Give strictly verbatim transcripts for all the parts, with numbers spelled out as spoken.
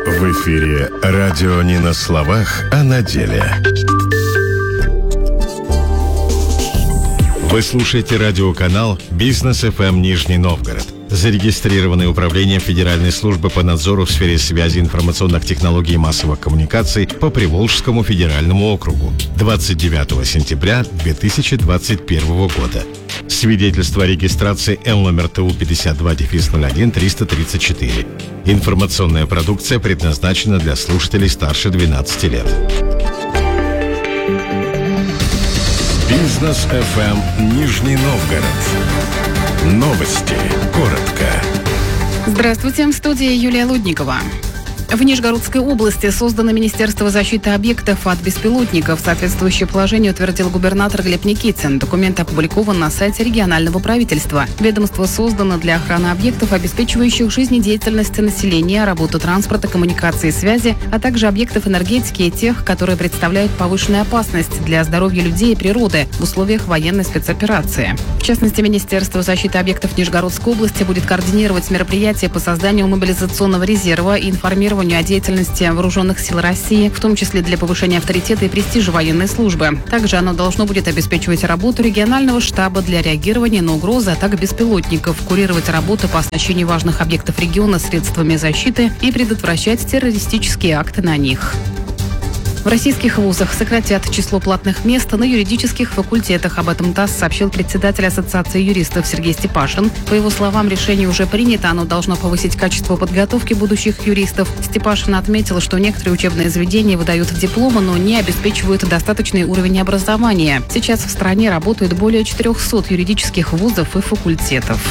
В эфире радио не на словах, а на деле. Вы слушаете радиоканал «Бизнес эф эм Нижний Новгород», зарегистрированный Управлением Федеральной службы по надзору в сфере связи, информационных технологий и массовых коммуникаций по Приволжскому федеральному округу двадцать девятого сентября две тысячи двадцать первого года. Свидетельство о регистрации Эл номер Т У пятьдесят два ноль один триста тридцать четыре. Информационная продукция предназначена для слушателей старше двенадцати лет. Бизнес эф эм Нижний Новгород. Новости. Коротко. Здравствуйте, в студии Юлия Лудникова. В Нижегородской области создано Министерство защиты объектов от беспилотников. Соответствующее положение утвердил губернатор Глеб Никитин. Документ опубликован на сайте регионального правительства. Ведомство создано для охраны объектов, обеспечивающих жизнедеятельность населения, работу транспорта, коммуникации и связи, а также объектов энергетики и тех, которые представляют повышенную опасность для здоровья людей и природы в условиях военной спецоперации. В частности, Министерство защиты объектов Нижегородской области будет координировать мероприятия по созданию мобилизационного резерва и информировать о деятельности вооруженных сил России, в том числе для повышения авторитета и престижа военной службы. Также оно должно будет обеспечивать работу регионального штаба для реагирования на угрозы атак беспилотников, курировать работу по оснащению важных объектов региона средствами защиты и предотвращать террористические акты на них. В российских вузах сократят число платных мест на юридических факультетах. Об этом ТАСС сообщил председатель Ассоциации юристов Сергей Степашин. По его словам, решение уже принято. Оно должно повысить качество подготовки будущих юристов. Степашин отметил, что некоторые учебные заведения выдают дипломы, но не обеспечивают достаточный уровень образования. Сейчас в стране работают более четырехсот юридических вузов и факультетов.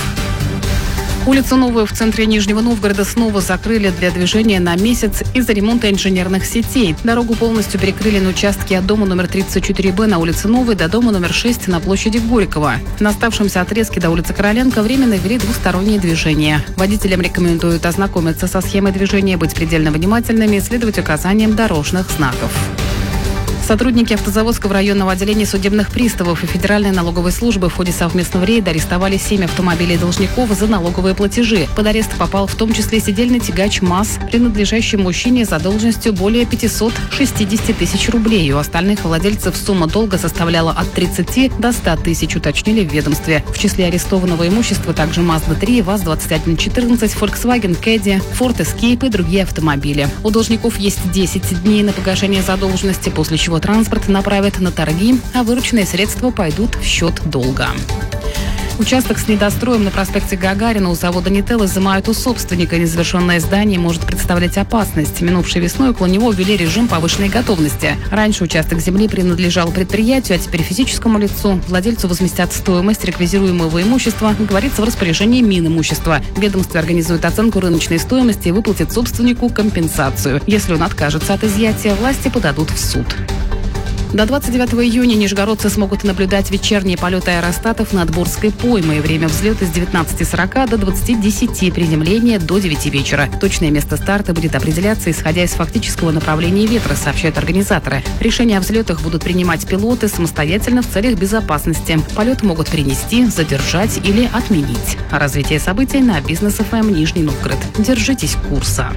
Улицу Новую в центре Нижнего Новгорода снова закрыли для движения на месяц из-за ремонта инженерных сетей. Дорогу полностью перекрыли на участке от дома номер тридцать четыре Б на улице Новой до дома номер шесть на площади Горького. На оставшемся отрезке до улицы Короленко временно ввели двустороннее движение. Водителям рекомендуют ознакомиться со схемой движения, быть предельно внимательными и следовать указаниям дорожных знаков. Сотрудники Автозаводского районного отделения судебных приставов и Федеральной налоговой службы в ходе совместного рейда арестовали семь автомобилей должников за налоговые платежи. Под арест попал в том числе сидельный тягач МАЗ, принадлежащий мужчине с задолженностью более пятьсот шестьдесят тысяч рублей. У остальных владельцев сумма долга составляла от тридцати до ста тысяч, уточнили в ведомстве. В числе арестованного имущества также Мазда три, ВАЗ двадцать один четырнадцать, Volkswagen Caddy, Ford Escape и другие автомобили. У должников есть десять дней на погашение задолженности, после чего транспорт направят на торги, а вырученные средства пойдут в счет долга. Участок с недостроем на проспекте Гагарина у завода «Нител» изымают у собственника. Незавершенное здание может представлять опасность. Минувшей весной около него ввели режим повышенной готовности. Раньше участок земли принадлежал предприятию, а теперь физическому лицу. Владельцу возместят стоимость реквизируемого имущества, говорится в распоряжении Минимущества. Ведомство организует оценку рыночной стоимости и выплатит собственнику компенсацию. Если он откажется от изъятия, власти подадут в суд. До двадцать девятого июня нижегородцы смогут наблюдать вечерние полеты аэростатов над Борской поймой. Время взлета с девятнадцати сорока до двадцати десяти, приземление до девяти вечера. Точное место старта будет определяться, исходя из фактического направления ветра, сообщают организаторы. Решения о взлетах будут принимать пилоты самостоятельно в целях безопасности. Полет могут перенести, задержать или отменить. Развитие событий на Бизнес эф эм Нижний Новгород. Держитесь курса.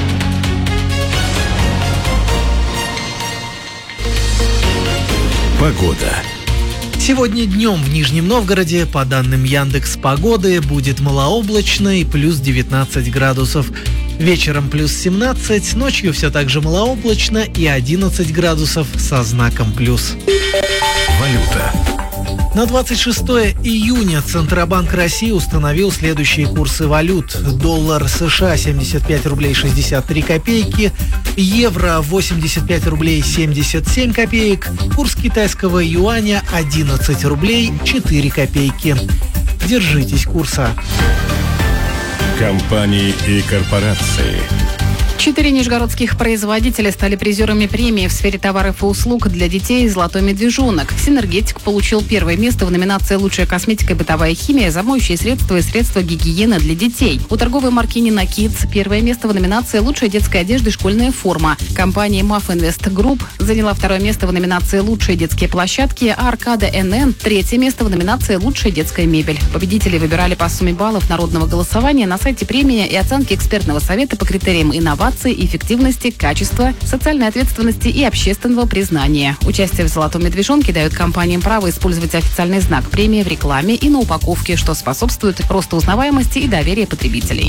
Погода. Сегодня днем в Нижнем Новгороде, по данным Яндекс.Погоды, будет малооблачно и плюс девятнадцать градусов. Вечером плюс семнадцать, ночью все так же малооблачно и одиннадцать градусов со знаком плюс. Валюта. На двадцать шестое июня Центробанк России установил следующие курсы валют. Доллар США семьдесят пять рублей шестьдесят три копейки, евро восемьдесят пять рублей семьдесят семь копеек, курс китайского юаня одиннадцать рублей четыре копейки. Держитесь курса. Компании и корпорации. Четыре нижегородских производителя стали призерами премии в сфере товаров и услуг для детей «Золотой медвежонок». Синергетик получил первое место в номинации «Лучшая косметика и бытовая химия, замоющие средства и средства гигиены для детей». У торговой марки «Нина Kids» первое место в номинации «Лучшая детская одежда и школьная форма». Компания «МАФ Инвест Групп» заняла второе место в номинации «Лучшие детские площадки», а «Аркада эн эн» третье место в номинации «Лучшая детская мебель». Победителей выбирали по сумме баллов народного голосования на сайте премии и оценки экспертного совета по критериям инноваций, инноваций, эффективности, качества, социальной ответственности и общественного признания. Участие в «Золотом медвежонке» дает компаниям право использовать официальный знак премии в рекламе и на упаковке, что способствует росту узнаваемости и доверия потребителей.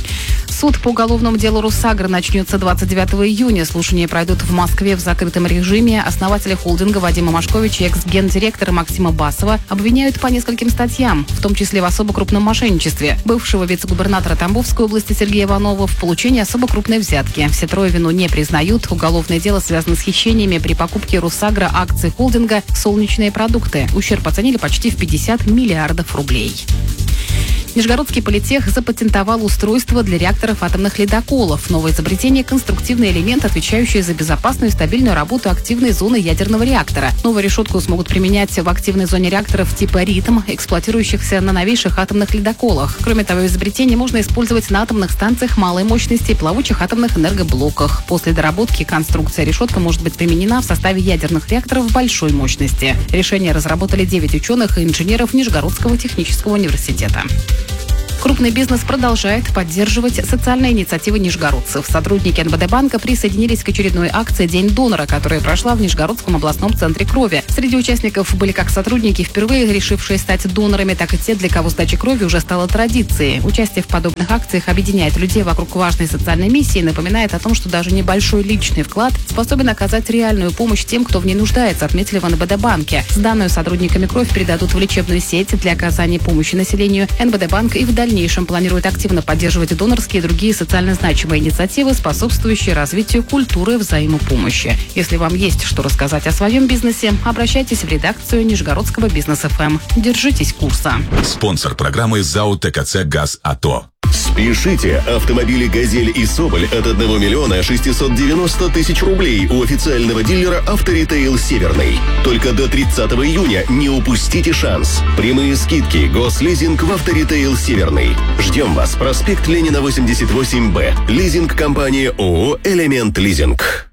Суд по уголовному делу «Русагра» начнется двадцать девятого июня. Слушания пройдут в Москве в закрытом режиме. Основателя холдинга Вадима Машковича и экс-гендиректора Максима Басова обвиняют по нескольким статьям, в том числе в особо крупном мошенничестве. Бывшего вице-губернатора Тамбовской области Сергея Иванова в получении особо крупной взятки. Все трое вину не признают. Уголовное дело связано с хищениями при покупке «Русагра» акций холдинга «Солнечные продукты». Ущерб оценили почти в пятьдесят миллиардов рублей. Нижегородский политех запатентовал устройство для реакторов атомных ледоколов. Новое изобретение – конструктивный элемент, отвечающий за безопасную и стабильную работу активной зоны ядерного реактора. Новую решетку смогут применять в активной зоне реакторов типа «Ритм», эксплуатирующихся на новейших атомных ледоколах. Кроме того, изобретение можно использовать на атомных станциях малой мощности и плавучих атомных энергоблоках. После доработки конструкция решетка может быть применена в составе ядерных реакторов большой мощности. Решение разработали девять ученых и инженеров Нижегородского технического университета. Крупный бизнес продолжает поддерживать социальные инициативы нижегородцев. Сотрудники эн бэ дэ банка присоединились к очередной акции «День донора», которая прошла в Нижегородском областном центре крови. Среди участников были как сотрудники, впервые решившие стать донорами, так и те, для кого сдача крови уже стала традицией. Участие в подобных акциях объединяет людей вокруг важной социальной миссии и напоминает о том, что даже небольшой личный вклад способен оказать реальную помощь тем, кто в ней нуждается, отметили в эн бэ дэ банке. Сданную сотрудниками кровь передадут в лечебную сеть для оказания помощи населению. эн бэ дэ банк и в дальнейшем В дальнейшем планирует активно поддерживать донорские и другие социально значимые инициативы, способствующие развитию культуры взаимопомощи. Если вам есть что рассказать о своем бизнесе, обращайтесь в редакцию Нижегородского бизнес эф эм. Держитесь курса. Спонсор программы ЗАО тэ ка цэ «Газ АТО». Спешите! Автомобили «Газель» и «Соболь» от одного миллиона шестисот девяноста тысяч рублей у официального дилера «Авторитейл Северный». Только до тридцатого июня не упустите шанс. Прямые скидки, гослизинг в «Авторитейл Северный». Ждем вас. Проспект Ленина, восемьдесят восемь бэ. Лизинг-компания ООО «Элемент Лизинг».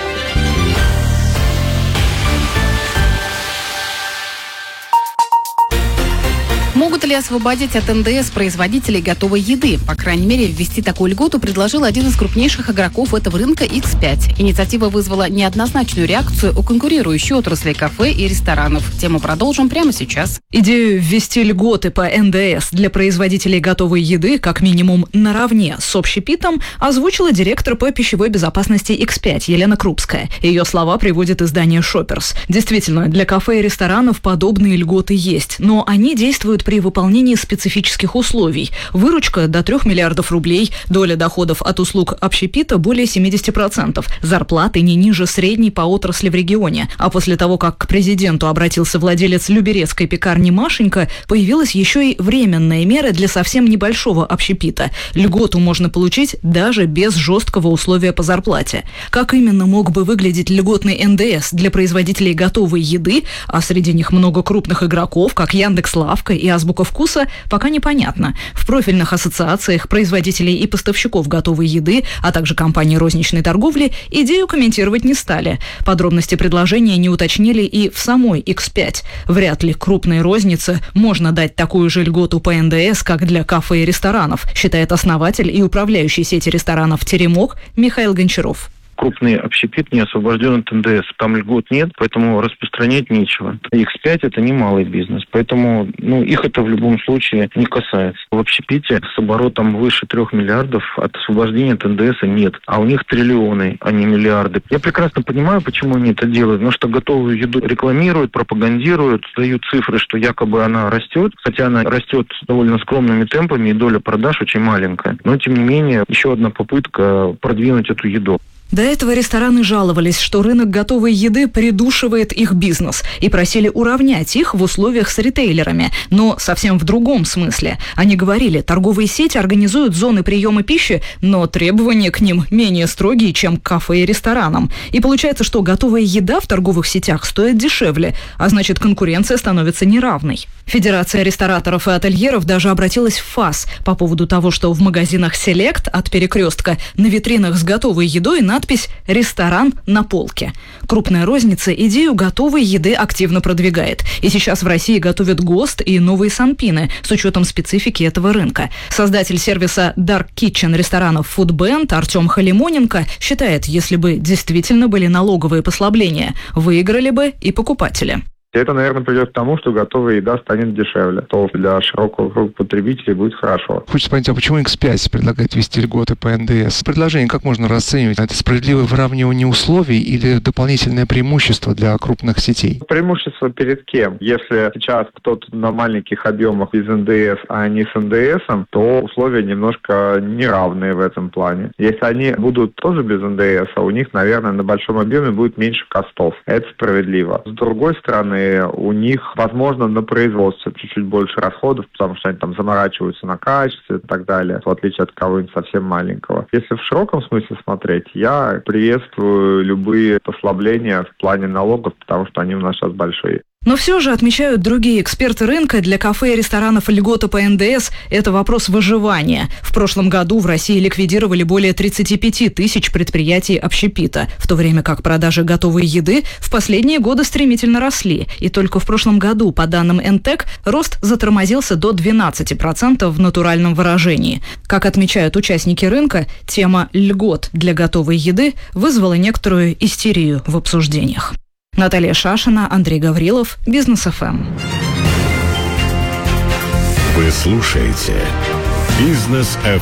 Могут ли освободить от эн дэ эс производителей готовой еды? По крайней мере, ввести такую льготу предложил один из крупнейших игроков этого рынка икс пять. Инициатива вызвала неоднозначную реакцию у конкурирующей отрасли кафе и ресторанов. Тему продолжим прямо сейчас. Идею ввести льготы по эн дэ эс для производителей готовой еды как минимум наравне с общепитом озвучила директор по пищевой безопасности икс пять Елена Крупская. Ее слова приводит издание Shoppers. Действительно, для кафе и ресторанов подобные льготы есть, но они действуют при выполнении специфических условий. Выручка до трех миллиардов рублей, доля доходов от услуг общепита более семьдесят процентов, зарплаты не ниже средней по отрасли в регионе. А после того, как к президенту обратился владелец люберецкой пекарни Машенька, появилась еще и временная мера для совсем небольшого общепита. Льготу можно получить даже без жесткого условия по зарплате. Как именно мог бы выглядеть льготный эн дэ эс для производителей готовой еды, а среди них много крупных игроков, как Яндекс.Лавка и Азбука вкуса, пока непонятно. В профильных ассоциациях производителей и поставщиков готовой еды, а также компаний розничной торговли идею комментировать не стали. Подробности предложения не уточнили и в самой икс пять. Вряд ли крупной рознице можно дать такую же льготу по эн дэ эс, как для кафе и ресторанов, считает основатель и управляющий сети ресторанов «Теремок» Михаил Гончаров. Крупный общепит не освобожден от эн дэ эс. Там льгот нет, поэтому распространять нечего. икс пять – это не малый бизнес, поэтому ну, их это в любом случае не касается. В общепите с оборотом выше трех миллиардов от освобождения от эн дэ эс нет, а у них триллионы, а не миллиарды. Я прекрасно понимаю, почему они это делают, потому что готовую еду рекламируют, пропагандируют, дают цифры, что якобы она растет, хотя она растет довольно скромными темпами, и доля продаж очень маленькая. Но, тем не менее, еще одна попытка продвинуть эту еду. До этого рестораны жаловались, что рынок готовой еды придушивает их бизнес и просили уравнять их в условиях с ритейлерами, но совсем в другом смысле. Они говорили, торговые сети организуют зоны приема пищи, но требования к ним менее строгие, чем к кафе и ресторанам. И получается, что готовая еда в торговых сетях стоит дешевле, а значит, конкуренция становится неравной. Федерация рестораторов и ательеров даже обратилась в ФАС по поводу того, что в магазинах «Селект» от «Перекрестка» на витринах с готовой едой надо надпись «Ресторан на полке». Крупная розница идею готовой еды активно продвигает. И сейчас в России готовят ГОСТ и новые санпины с учетом специфики этого рынка. Создатель сервиса Dark Kitchen ресторанов Foodband Артем Халимоненко считает, если бы действительно были налоговые послабления, выиграли бы и покупатели. Это, наверное, придет к тому, что готовая еда станет дешевле. То для широкого круга потребителей будет хорошо. Хочется понять, а почему икс пять предлагает ввести льготы по эн дэ эс? Предложение как можно расценивать? Это справедливое выравнивание условий или дополнительное преимущество для крупных сетей? Преимущество перед кем? Если сейчас кто-то на маленьких объемах без эн дэ эс, а не с эн дэ эс, то условия немножко неравные в этом плане. Если они будут тоже без эн дэ эс, у них, наверное, на большом объеме будет меньше костов. Это справедливо. С другой стороны, у них, возможно, на производстве чуть-чуть больше расходов, потому что они там заморачиваются на качестве и так далее, в отличие от кого-нибудь совсем маленького. Если в широком смысле смотреть, я приветствую любые послабления в плане налогов, потому что они у нас сейчас большие. Но все же, отмечают другие эксперты рынка, для кафе и ресторанов льготы по эн дэ эс – это вопрос выживания. В прошлом году в России ликвидировали более тридцать пять тысяч предприятий общепита, в то время как продажи готовой еды в последние годы стремительно росли. И только в прошлом году, по данным эн тэ к, рост затормозился до двенадцати процентов в натуральном выражении. Как отмечают участники рынка, тема льгот для готовой еды вызвала некоторую истерию в обсуждениях. Наталья Шашина, Андрей Гаврилов, Бизнес эф эм. Вы слушаете Бизнес эф эм.